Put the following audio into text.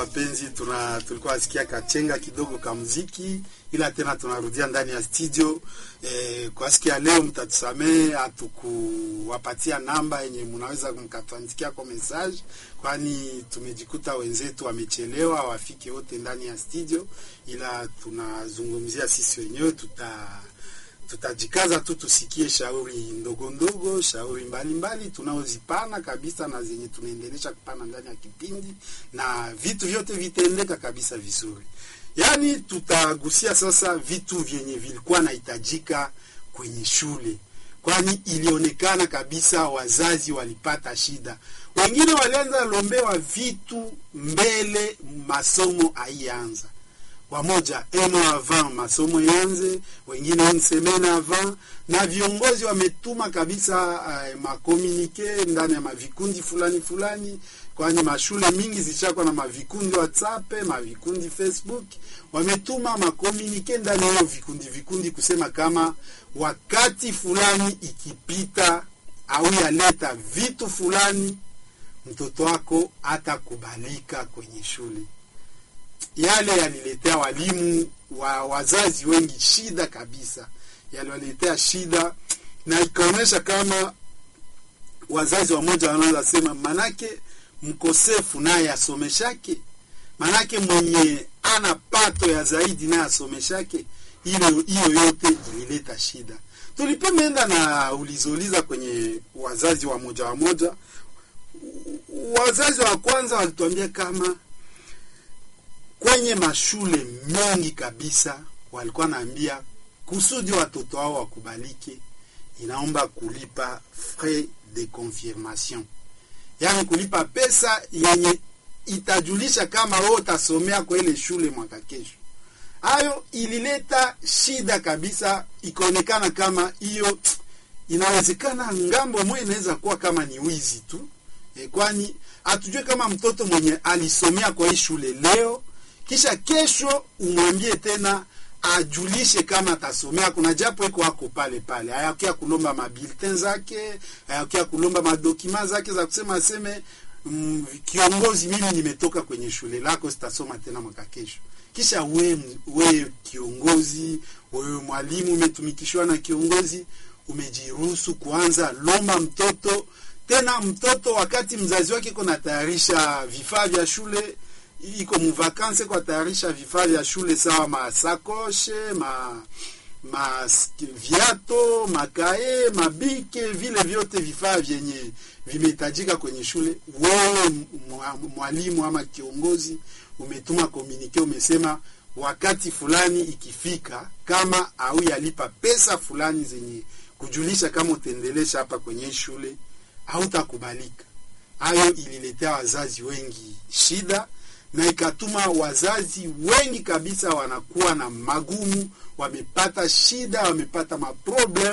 Wapenzi, tulikuwa asikia kachenga kidogo ka muziki, ila tena tunarudia ndani ya studio. Kwa siku ya leo mtatusamee, hatukuwapatia namba yenye mnaweza mkatuandikia kwa message, kwani tumejikuta wenzetu wamechelewa wafike wote ndani ya studio, ila tunazungumzia sisi wenyewe. Tutajikaza tu tusikie shauri ndogo ndogo, shauri mbalimbali tunaozipana kabisa na zenye tunaendelesha kupana ndani ya kipindi, na vitu vyote vitendeka kabisa vizuri. Yaani tutagusia sasa vitu vyenye vilikuwa nahitajika kwenye shule, kwani ilionekana kabisa wazazi walipata shida. Wengine walianza lombewa vitu mbele masomo haianza. Wamoja eno avant masomo yanze, wengine une semaine avant, na viongozi wametuma kabisa makomunike ndani ya mavikundi fulani, kwani mashule mingi zishakuwa na mavikundi WhatsApp, mavikundi Facebook. Wametuma makomunike ndani ya vikundi kusema kama wakati fulani ikipita au yaleta vitu fulani, mtoto wako atakubalika kwenye shule. Yale yaliletea walimu wazazi wengi shida kabisa. Yale waliletea shida, na ikaonyesha kama wazazi wamoja wanaanza sema manake mkosefu naye asomeshake, manake mwenye ana pato ya zaidi naye asomeshake. Hiyo yote ilileta shida. Tulipoenda na uliza kwenye wazazi wamoja, wazazi wa kwanza walituambia kama kwenye mashule mengi kabisa walikuwa naambia kusudi watoto wao wakubalike, inaomba kulipa frais de confirmation. Yaani kulipa pesa yenye itajulisha kama wewe utasomea kwa ile shule mwaka kesho. Hayo ilileta shida kabisa, ikaonekana kama hiyo inawezekana ngambo moja inaweza kuwa kama ni wizi tu. Kwani hatujue kama mtoto mwenye alisomea kwa hii shule leo kisha kesho umwambie tena ajulishe kama atasomea, kuna japo iko wako pale. Hayakia kulomba mabulletin zake, hayakia kulomba madokima zake za kusema aseme kiongozi, mimi nimetoka kwenye shule lako sitasoma tena mwaka kesho. Kisha we kiongozi, wewe mwalimu umetumikishwa na kiongozi, umejiruhusu kuanza lomba mtoto tena. Mtoto wakati mzazi wake kuna tayarisha vifaa vya shule, iko muvakanse kwa tayarisha vifaa vya shule sawa masakoshe, viato, makae, mabike, vile vyote vifaa vyenye vimehitajika kwenye shule. Wewe mwalimu ama kiongozi umetuma komunike, umesema wakati fulani ikifika kama au yalipa pesa fulani zenye kujulisha kama utaendelesha hapa kwenye shule hautakubalika. Hayo ililetea wazazi wengi shida, na ikatuma wazazi wengi kabisa wanakuwa na magumu, wamepata shida, wamepata maproblem